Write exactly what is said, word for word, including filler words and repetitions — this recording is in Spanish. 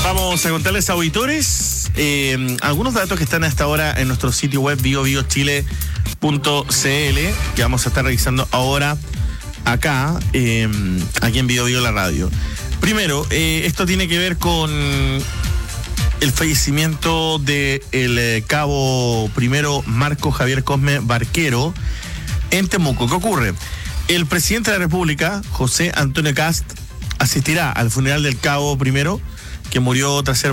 Vamos a contarles, auditores, eh, algunos datos que están hasta ahora en nuestro sitio web bio bio chile punto c l, que vamos a estar revisando ahora acá, eh, aquí en Bio Bio la radio. Primero, eh, esto tiene que ver con el fallecimiento del eh, cabo primero Marco Javier Cosme Barquero en Temuco. ¿Qué ocurre? El presidente de la República, José Antonio Kast, asistirá al funeral del cabo primero, que murió tras ser